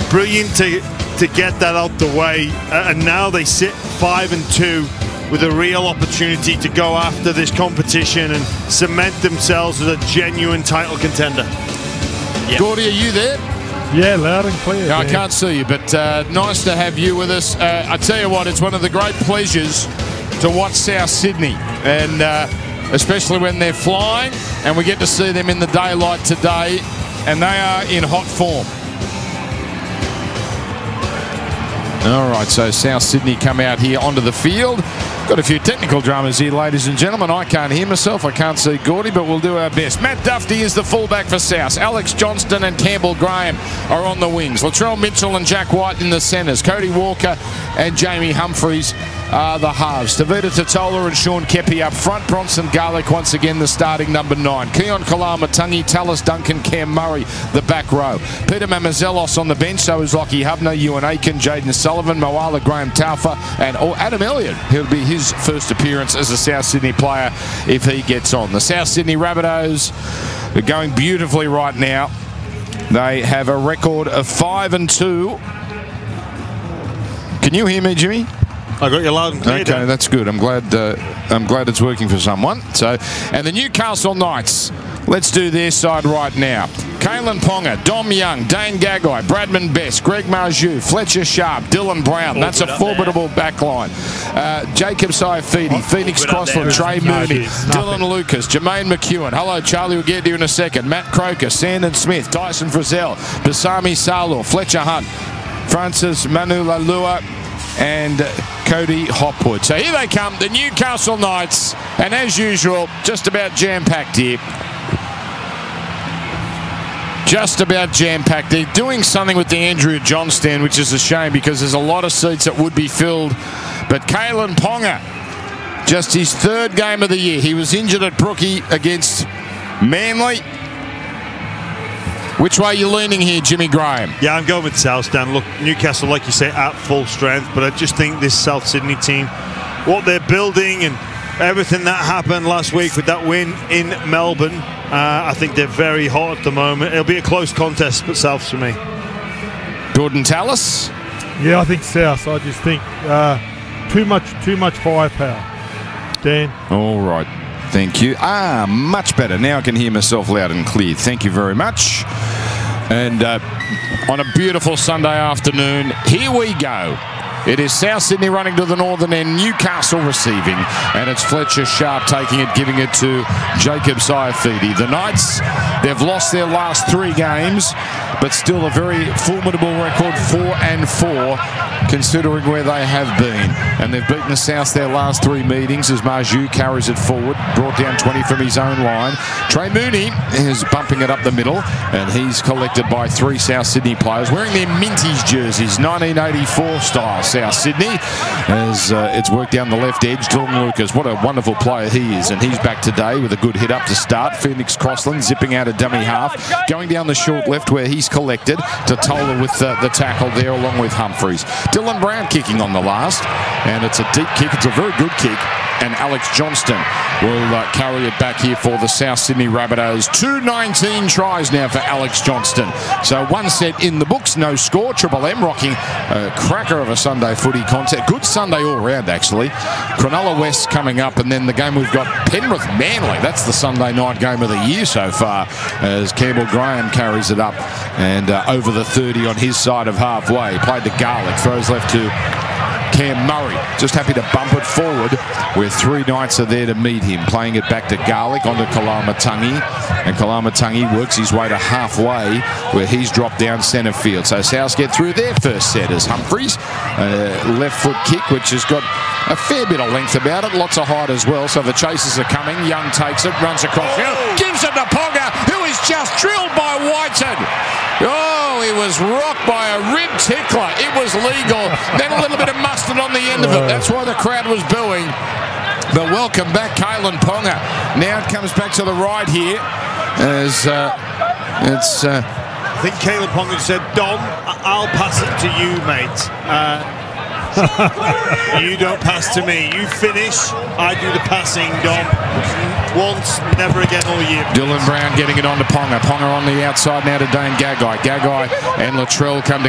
brilliant to get that out the way, and now they sit 5-2 with a real opportunity to go after this competition and cement themselves as a genuine title contender. Yep. Gordy, are you there? Yeah, loud and clear. I can't see you, but nice to have you with us. I tell you what, it's one of the great pleasures to watch South Sydney, and especially when they're flying, and we get to see them in the daylight today, and they are in hot form. All right, so South Sydney come out here onto the field. Got a few technical dramas here, ladies and gentlemen. I can't hear myself. I can't see Gordy, but we'll do our best. Matt Duffy is the fullback for South. Alex Johnston and Campbell Graham are on the wings. Latrell Mitchell and Jack White in the centres. Cody Walker and Jamie Humphreys are the halves. Tavita Totola and Sean Kepi up front. Bronson Garlick once again the starting number 9. Keon Kalamatangi, Tallis Duncan, Cam Murray the back row. Peter Mamazelos on the bench, so is Lockie Hubner, Ewan Aiken, Jaden Sullivan, Moala Graham Taufa, and Adam Elliott. He'll be his first appearance as a South Sydney player if he gets on. The South Sydney Rabbitohs are going beautifully right now. They have a record of 5-2. Can you hear me, Jimmy? I got you loud and clear. Okay, Dan. that's good. I'm glad it's working for someone. So, and the Newcastle Knights. Let's do their side right now. Kalen Ponga, Dom Young, Dane Gagai, Bradman Best, Greg Marju, Fletcher Sharp, Dylan Brown. That's a formidable backline. Jacob Saifidi, Phoenix Crossland, Trey Mooney, Dylan Lucas, Jermaine McEwen. Hello, Charlie. We'll get to you in a second. Matt Croker, Sandon Smith, Tyson Frizzell, Basami Salur, Fletcher Hunt, Francis Manu-Lalua, and Cody Hopwood. So here they come, the Newcastle Knights, and as usual, just about jam-packed here. Just about jam-packed. They're doing something with the Andrea John stand, which is a shame because there's a lot of seats that would be filled. But Kalen Ponga, just his 3rd game of the year. He was injured at Brookie against Manly. Which way are you leaning here, Jimmy Graham? Yeah, I'm going with South Stand. Look, Newcastle, like you say, at full strength, but I just think this South Sydney team, what they're building and everything that happened last week with that win in Melbourne, I think they're very hot at the moment. It'll be a close contest, but South's for me. Gordon Tallis? Yeah, I think South. I just think too much firepower. Dan? All right. Thank you. Much better. Now I can hear myself loud and clear. Thank you very much. And on a beautiful Sunday afternoon, here we go. It is South Sydney running to the northern end, Newcastle receiving, and it's Fletcher Sharp taking it, giving it to Jacob Saifidi. The Knights, they've lost their last 3 games, but still a very formidable record, 4-4, considering where they have been. And they've beaten the South their last 3 meetings as Marju carries it forward, brought down 20 from his own line. Trey Mooney is bumping it up the middle, and he's collected by 3 South Sydney players wearing their Minties jerseys, 1984 style South Sydney, as it's worked down the left edge. Dylan Lucas, what a wonderful player he is, and he's back today with a good hit up to start. Phoenix Crossland zipping out a dummy half, going down the short left where he's collected. Totola with the tackle there along with Humphreys. Dylan Brown kicking on the last, and it's a deep kick. It's a very good kick, and Alex Johnston will carry it back here for the South Sydney Rabbitohs. 219 tries now for Alex Johnston. So 1 set in the books, no score. Triple M rocking a cracker of a Sunday footy contest. Good Sunday all round, actually. Cronulla West coming up, and then the game we've got Penrith Manly. That's the Sunday night game of the year so far, as Campbell Graham carries it up and over the 30 on his side of halfway. Played to Garlick, throws left to Cam Murray. Just happy to bump it forward where 3 Knights are there to meet him. Playing it back to Garlick onto Kalamatangi, and Kalamatangi works his way to halfway where he's dropped down centre field. So South get through their first set as Humphreys, left foot kick which has got a fair bit of length about it, lots of height as well. So the chasers are coming. Young takes it, runs across field, gives it to Ponga, who is just drilled by Whitehead. Oh, he was rocked by a rib tickler. It was legal. Then a little bit of mustard on the end of it. That's why the crowd was booing. But welcome back, Kalen Ponga. Now it comes back to the right here as it's... I think Kalen Ponga said, Dom, I'll pass it to you, mate. You don't pass to me. You finish, I do the passing, Dom. Once, never again all year. Dylan Brown getting it on to Ponga. Ponga on the outside now to Dane Gagai. Gagai and Latrell come